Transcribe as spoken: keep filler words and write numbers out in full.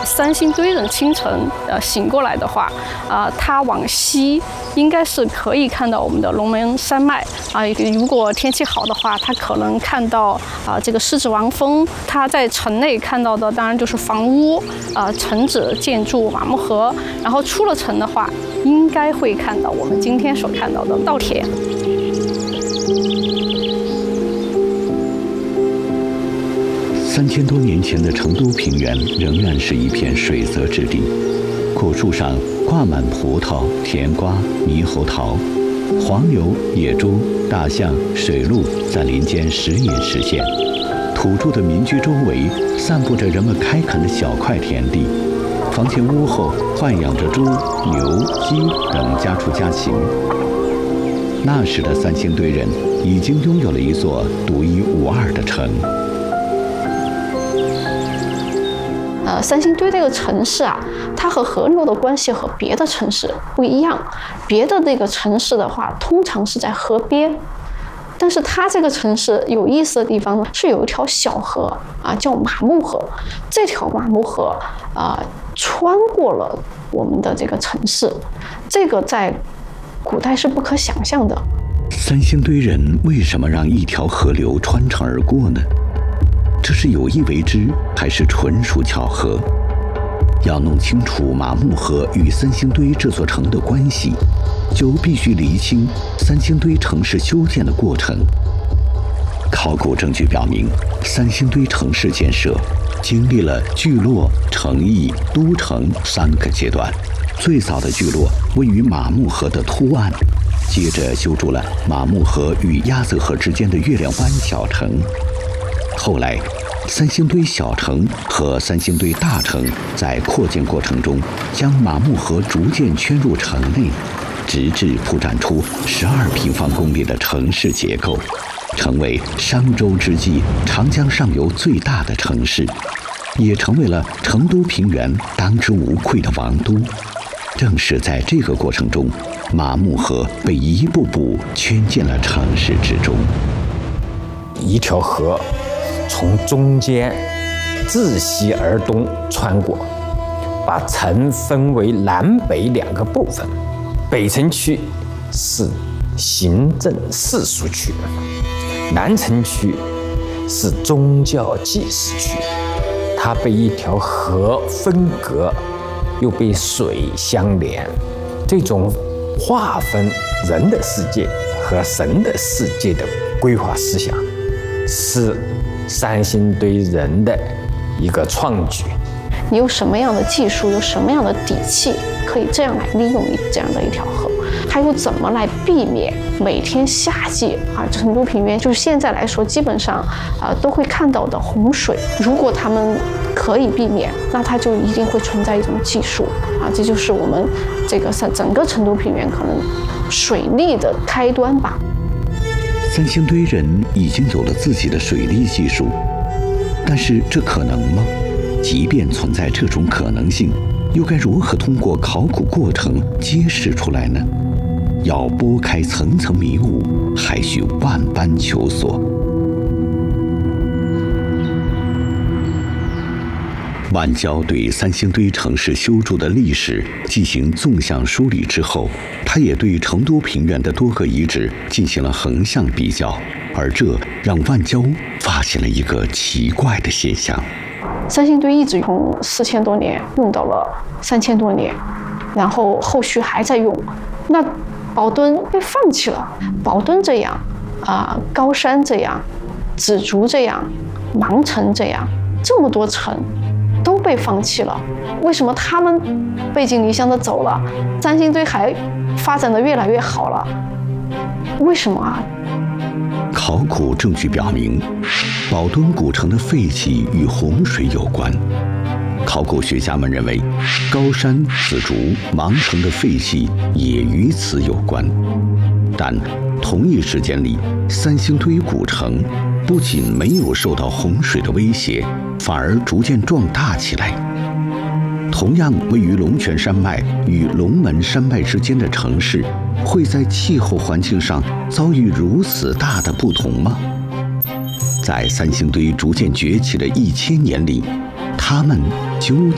三星堆人清晨呃醒过来的话，啊，他往西应该是可以看到我们的龙门山脉啊。如果天气好的话，他可能看到啊这个狮子王峰。他在城内看到的当然就是房屋啊、城址、建筑、马木河。然后出了城的话，应该会看到我们今天所看到的稻田。 三千多年前的成都平原仍然是一片水泽之地，果树上挂满葡萄、甜瓜、猕猴桃，黄牛、野猪、大象、水鹿在林间时隐时现。土著的民居周围散布着人们开垦的小块田地，房前屋后豢养着猪、牛、鸡等家畜家禽。那时的三星堆人已经拥有了一座独一无二的城。 呃，三星堆这个城市啊，它和河流的关系和别的城市不一样。别的那个城市的话，通常是在河边，但是它这个城市有意思的地方呢，是有一条小河啊，叫马木河。这条马木河啊，穿过了我们的这个城市，这个在古代是不可想象的。 三星堆人为什么让一条河流穿城而过呢？这是有意为之，还是纯属巧合？要弄清楚马木河与三星堆这座城的关系，就必须厘清三星堆城市修建的过程。考古证据表明，三星堆城市建设经历了聚落、城邑、都城三个阶段。最早的聚落位于马木河的突岸，接着修筑了马木河与鸭泽河之间的月亮湾小城。后来，三星堆小城和三星堆大城在扩建过程中，将马木河逐渐圈入城内，直至铺展出十二平方公里的城市结构，成为商周之际长江上游最大的城市，也成为了成都平原当之无愧的王都。正是在这个过程中，马木河被一步步圈进了城市之中。 一条河从中间自西而东穿过，把城分为南北两个部分。北城区是行政世俗区，南城区是宗教祭祀区。它被一条河分隔，又被水相连。这种划分人的世界和神的世界的规划思想，是三星堆人的一个创举。 你有什么样的技术，有什么样的底气，可以这样来利用这样的一条河？还有怎么来避免每天夏季啊，成都平原就是现在来说，基本上啊都会看到的洪水。如果他们可以避免，那它就一定会存在一种技术啊，这就是我们这个整个成都平原可能水利的开端吧。 三星堆人已经有了自己的水利技术，但是这可能吗？即便存在这种可能性，又该如何通过考古过程揭示出来呢？要拨开层层迷雾，还需万般求索。万焦对三星堆城市修筑的历史进行纵向梳理之后，他也对成都平原的多个遗址进行了横向比较，而这让万焦发现了一个奇怪的现象。 三星堆一直从四千多年用到了三千多年，然后后续还在用。那宝墩被放弃了，宝墩这样，啊、呃，高山这样，紫竹这样，芒城这样，这么多城都被放弃了。为什么他们背井离乡的走了，三星堆还发展的越来越好了？为什么啊？ 考古证据表明，宝墩古城的废弃与洪水有关。考古学家们认为，高山、紫竹、芒城的废弃也与此有关。但同一时间里，三星堆古城不仅没有受到洪水的威胁，反而逐渐壮大起来。同样位于龙泉山脉与龙门山脉之间的城市，会在气候环境上遭遇如此大的不同吗？在三星堆逐渐崛起的一千年里，它们究竟